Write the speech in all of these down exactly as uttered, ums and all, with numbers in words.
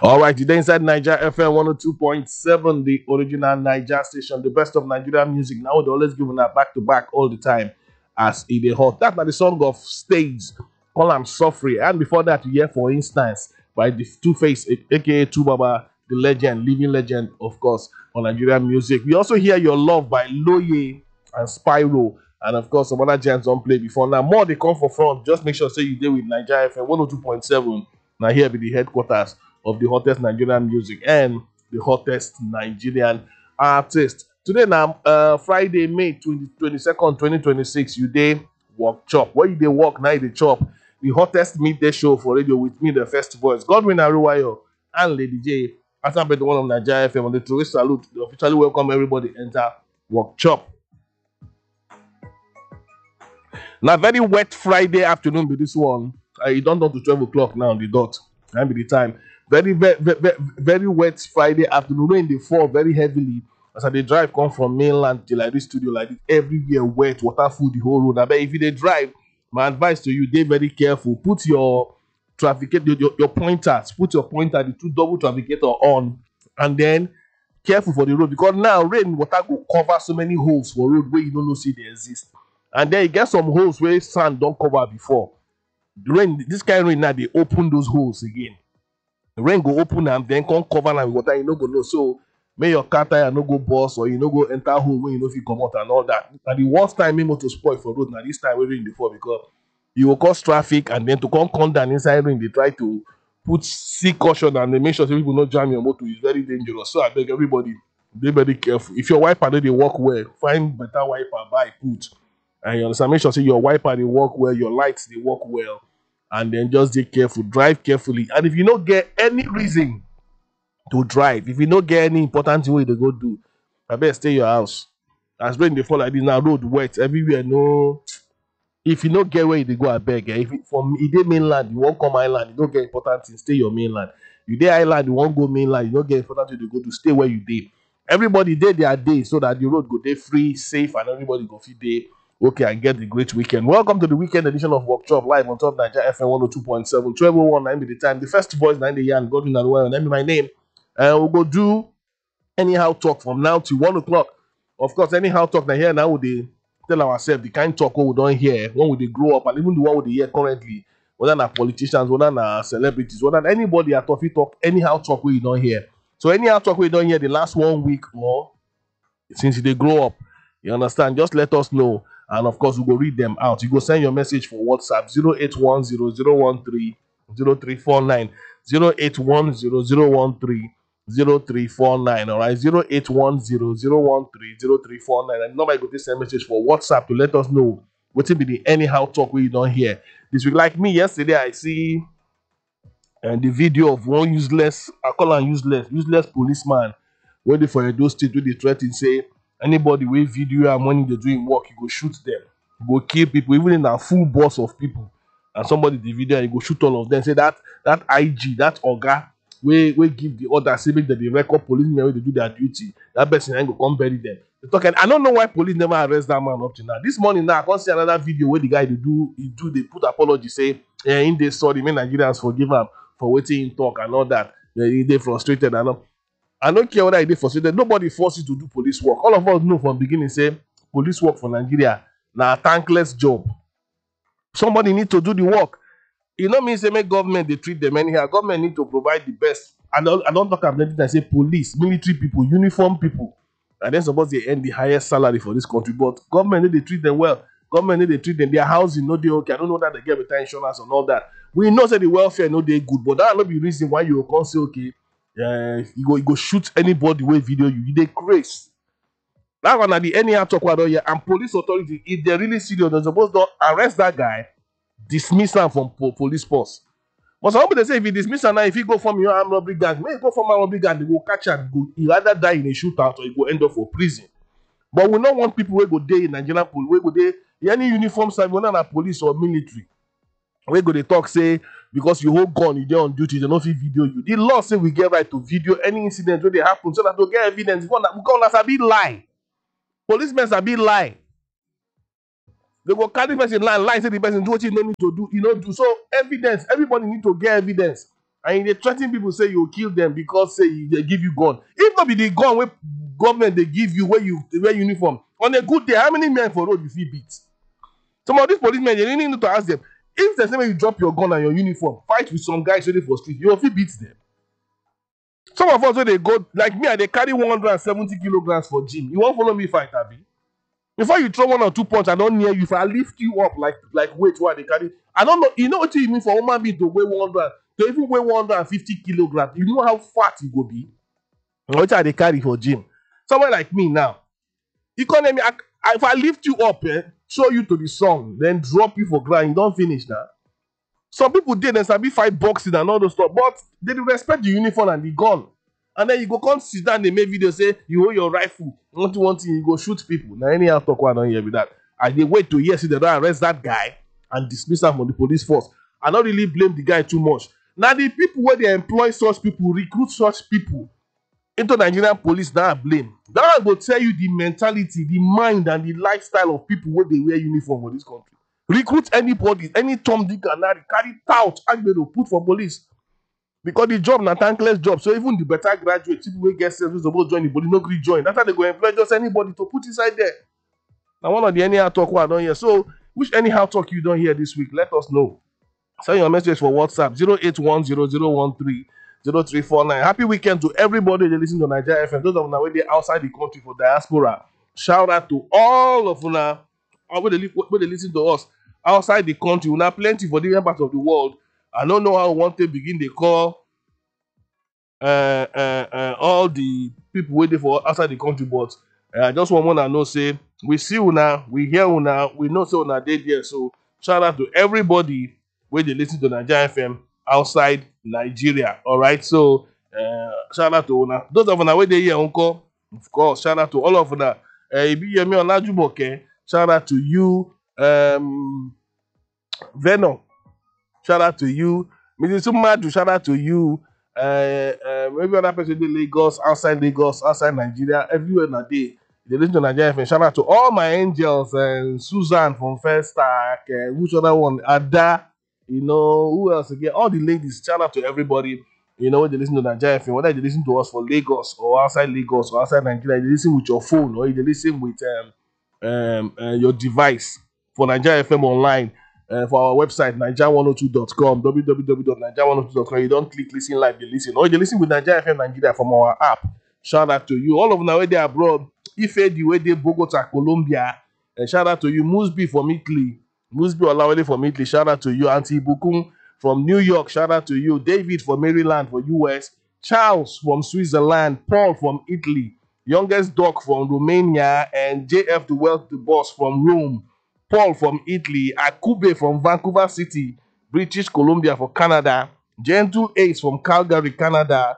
All right, today inside Niger F M one oh two point seven, the original Niger station, the best of Nigerian music. Now they're always giving that back to back all the time as it is hot. That's not the song of Stage, Call I'm Suffering. And before that, you hear, for instance, by the Two Face, aka Two Baba, the legend, living legend, of course, on Nigerian music. We also hear Your Love by Loye and Spyro, and of course, some other giants don't play before. Now, more they come for front. Just make sure say you deal with Niger F M one oh two point seven. Now, here be the headquarters of the hottest Nigerian music and the hottest Nigerian artist. Today now, uh, Friday, May twenty-second, twenty twenty-six, you day work chop. Where you day work, now you dey chop. The hottest midday show for radio with me, the first voice, Godwin Aruwayo and Lady J. As I'm the one of Nigeria F M on the tourist salute, they officially welcome everybody enter work chop. Now, very wet Friday afternoon be this one. Uh, you don't know to twelve o'clock now on the dot. That be the time. Very, very, very, very wet Friday afternoon. Rain they fall very heavily. As I they drive come from mainland till like this studio like this, everywhere wet, water full the whole road. I bet if you they drive, my advice to you, they very careful. Put your traffic your, your, your pointers, put your pointer, the two double trafficator on, and then careful for the road because now rain water go cover so many holes for road where you don't know see they exist. And then you get some holes where sand don't cover before. The rain, this kind of rain now they open those holes again. The rain go open and then come cover them with water, you no go know. So may your car tire no go burst or you no go enter hole when you know if you come out and all that. And the worst time maybe to spoil for road now this time we rain before because you will cause traffic and then to come come down inside rain they try to put sea caution and they make sure so people not jam your motor. It's very dangerous. So I beg everybody, be very careful. If your wiper they work well, find better wiper, buy, put. And you understand, make sure say your wiper they work well, your lights they work well. And then just be careful, drive carefully. And if you don't get any reason to drive, if you don't get any important thing way to go do, I better stay your house. As rain they fall like this now, road wet everywhere. No, if you don't get where you go, I beg. Eh? If it, from you dey mainland, you won't come island, you don't get important thing, stay your mainland. You dey island, you won't go mainland, you don't get important thing to go to stay where you dey. Everybody dey their day so that the road go dey free, safe, and everybody go fit dey okay and get the great weekend. Welcome to the weekend edition of Workshop live on top Niger F M one oh two point seven, twelve oh one, nine be the time. The first voice, nine the yarn, Godwin Aruwayo, and that be my name. And uh, we'll go do anyhow talk from now to one o'clock. Of course, anyhow talk now here now we dey tell ourselves the kind talk we don't hear when we dey grow up and even the one we dey hear currently, whether na politicians, whether na celebrities, whether anybody at all fit talk anyhow talk we don't hear. So anyhow talk we don't hear the last one week or since they grow up, you understand? Just let us know. And of course, we go read them out. You go send your message for WhatsApp zero eight one zero zero one three zero three four nine zero eight one zero zero one three zero three four nine. All right, zero eight one zero zero one three zero three four nine. And nobody go to send message for WhatsApp to let us know what will be the anyhow talk we don't hear this week. Like me yesterday, I see and the video of one useless, I call him useless, useless policeman waiting for a those state where they threaten say. Anybody with video and money they're doing work, you go shoot them. You go kill people, even in a full bus of people. And somebody the video and you go shoot all of them. Say that that I G, that Oga, we we give the order, say make that the record policemen when they do their duty. That person ain't go come bury them. They talking. I don't know why police never arrest that man up to now. This morning now, I can't see another video where the guy they do he do they put apology, say eh, in they sorry, make Nigerians forgive him for waiting in talk and all that. They they frustrated and all. I don't care what I did for students. Nobody forced you to do police work. All of us know from beginning say police work for Nigeria now a thankless job. Somebody need to do the work. You know me say make government they treat them anyhow. Government need to provide the best. I don't I don't talk about anything. I say police, military people, uniform people. And then suppose they earn the highest salary for this country. But government need they treat them well. Government need they treat them. Their housing no they okay. I don't know that they get better insurance and all that. We know say the welfare no they good, but that will not be reason why you can't say okay. Uh, you go you go shoot anybody with video you you dey craze. That one at the anyhow talk about here and police authority if they're really serious they're supposed to arrest that guy, dismiss him from po- police force. But somebody they say if you dismiss him now, if he go from your armed robbery gang, may go from armed robbery gang, they go catch him, go he either die in a shootout or he go end up for prison. But we don't want people who go there in Nigerian police, we go there any uniform service, whether na police or military. We go they talk say because you hold gun, you dey on duty, they don't fit video you. The law say we get right to video any incident where they happen so that to get evidence. Because a bit lie. Policemen are bit lie. They go carry person line, lie, say the person do what you don't need to do, you know do. So evidence, everybody need to get evidence. and they threaten people say you kill them because say they give you gun. If not be the gun where government they give you where you wear uniform on a good day, how many men for road you feel beat? Some of these policemen, they really need to ask them, if there's any way you drop your gun and your uniform, fight with some guys ready for street, you will feel beat them. Some of us when they go like me and they carry one hundred seventy kilograms for gym. You won't follow me fight, Abby. Before you throw one or two punch, I don't near you. If I lift you up like like weight while they carry, I don't know. You know what you mean for a human being to weigh one hundred, to even weigh one hundred fifty kilograms. You know how fat you go be. What are they carry for gym? Someone like me now, economy. I, I, if I lift you up, eh, show you to the sun, then drop you for ground, you don't finish now. Some people did and sabi fight boxing and all those stuff, but they dey respect the uniform and the gun. And then you go come sit down, they make video say you hold your rifle. One thing, one thing, you go shoot people. Now anyhow talk one on here with that. I dey wait to hear see they don't arrest that guy and dismiss him from the police force. I don't really blame the guy too much. Now the people where they employ such people, recruit such people into Nigerian police, now I blame. That one go tell you the mentality, the mind, and the lifestyle of people where they wear uniform for this country. Recruit anybody, any Tom, Dick, and Harry, carry tout, and they will put for police. Because the job na thankless job. So even the better graduates, people will get sales, supposed to join the body, no gree join. That's how they go employ just anybody to put inside there. Now one of the anyhow talk I don't hear. So which anyhow talk you don't hear this week? Let us know. Send your message for WhatsApp zero eight one zero zero one three zero three four nine. Happy weekend to everybody that listen to Nigeria F M. Those of them where they outside the country for diaspora. Shout out to all of them where they, where they listen to us outside the country. We have plenty for different parts of the world. I don't know how we want to begin the call uh, uh, uh, all the people waiting for outside the country, but I uh, just want to know, say, we see you now, we hear you now, we know so now they there. So shout out to everybody where they listen to Nigeria F M outside Nigeria. All right, so uh, shout out to una. Those of them where they hear uncle, of course, shout out to all of them. Uh, Ibi Yemi Olajumoke, shout out to you. Um, Venom, shout out to you. Missus Sumadu, shout out to you. Uh, uh, maybe other person in Lagos, outside Lagos, outside Nigeria, everywhere in a day. They listen to Nigeria F M. Shout out to all my angels and Susan from First Stack. Uh, which other one? Ada. You know, who else again? All the ladies. Shout out to everybody. You know, when they listen to Nigeria F M, whether they listen to us for Lagos or outside Lagos or outside Nigeria, they listen with your phone or they listen with um, um, uh, your device for Nigeria F M online. Uh, for our website, nigeria one oh two dot com, w w w dot nigeria one oh two dot com. You don't click listen live, you listen. Or you listen with Nigeria F M Nigeria from our app. Shout out to you. All of them where they are abroad. Ife the way they Bogota, Colombia. Uh, shout out to you. Musby from Italy. Musby Olawale from Italy. Shout out to you. Auntie Bukun from New York. Shout out to you. David from Maryland for U S. Charles from Switzerland. Paul from Italy. Youngest Doc from Romania. And J F the Wealth the Boss from Rome. Paul from Italy, Akube from Vancouver City, British Columbia for Canada, Gentle Ace from Calgary, Canada,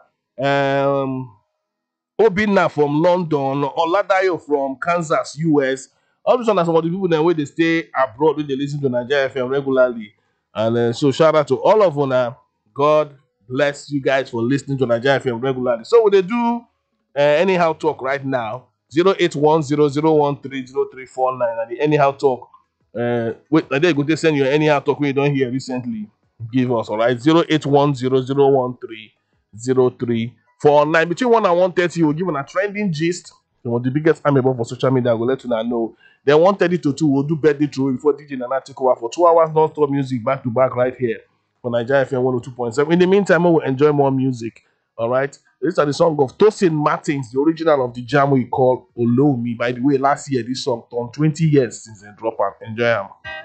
um, Obinna from London, Oladayo from Kansas, U S. All these are some of the people that where they stay abroad, when they listen to Nigeria F M regularly. And uh, so shout out to all of them. God bless you guys for listening to Nigeria F M regularly. So what they do, uh, anyhow talk right now, zero eight one zero zero one three zero three four nine, and the anyhow talk. Uh, wait, like they go to send you anyhow talk we don't hear recently. Give us all right. Zero eight one zero zero one three zero three four nine. Between one and one thirty, we'll give them a trending gist. You know, the biggest I'm able for social media. We'll let you know. Then one thirty to two, we'll do birthday through before D J Nana take over for two hours non-stop music back to back right here for Nigeria F M one oh two point seven. In the meantime, we'll enjoy more music. All right. These are the song of Tosin Martins, the original of the jam we call Olomi. By the way, last year this song turned twenty years since they dropped out. Enjoy them.